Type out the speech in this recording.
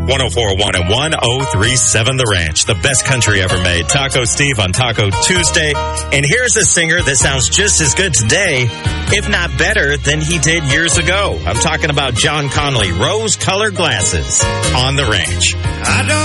104.1 and 103.7 The Ranch, the best country ever made. Taco Steve on Taco Tuesday. And here's a singer that sounds just as good today, if not better, than he did years ago. I'm talking about John Connolly, Rose-Colored Glasses on The Ranch. I don't